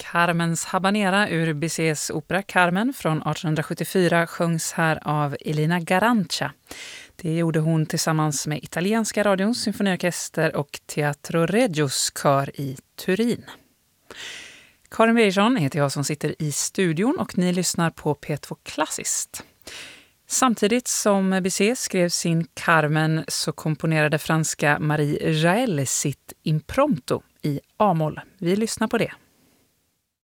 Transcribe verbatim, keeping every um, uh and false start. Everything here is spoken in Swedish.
Carmens Habanera ur Bizets opera Carmen från arton sjuttiofyra sjöngs här av Elina Garancia. Det gjorde hon tillsammans med italienska radions symfoniorkester och Teatro Regios kör i Turin. Karin Birgersson heter jag som sitter i studion och ni lyssnar på P två Klassiskt. Samtidigt som Bizet skrev sin Carmen så komponerade franska Marie Jaël sitt Impromptu i A-moll. Vi lyssnar på det.